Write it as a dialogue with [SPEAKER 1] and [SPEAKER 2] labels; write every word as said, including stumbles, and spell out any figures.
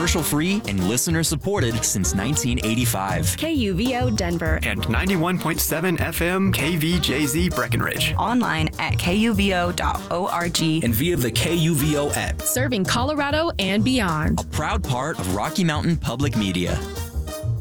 [SPEAKER 1] commercial-free and listener-supported since nineteen eighty-five.
[SPEAKER 2] K U V O Denver.
[SPEAKER 3] And ninety-one point seven F M K V J Z Breckenridge.
[SPEAKER 4] Online at K U V O dot org.
[SPEAKER 5] And via the K U V O app.
[SPEAKER 2] Serving Colorado and beyond.
[SPEAKER 1] A proud part of Rocky Mountain Public Media.